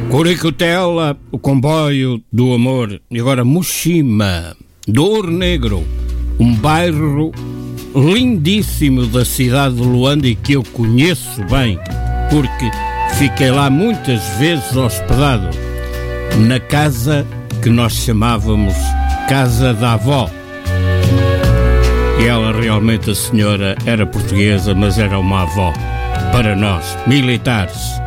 Curicutela, o comboio do amor. E agora Mochima, do Ouro Negro, um bairro lindíssimo da cidade de Luanda e que eu conheço bem, porque fiquei lá muitas vezes hospedado, na casa que nós chamávamos Casa da Avó. E ela realmente, a senhora, era portuguesa, mas era uma avó para nós, militares.